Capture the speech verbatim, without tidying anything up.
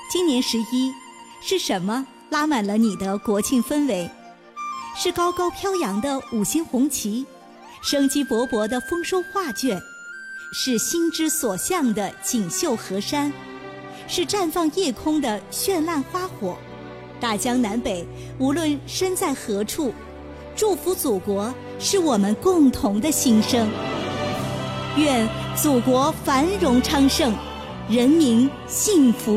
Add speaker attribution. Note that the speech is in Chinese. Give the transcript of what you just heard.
Speaker 1: 今年十一，是什么拉满了你的国庆氛围？是高高飘扬的五星红旗，生机勃勃的丰收画卷，是心之所向的锦绣河山，是绽放夜空的绚烂花火。大江南北，无论身在何处，祝福祖国是我们共同的心声。愿祖国繁荣昌盛，人民幸福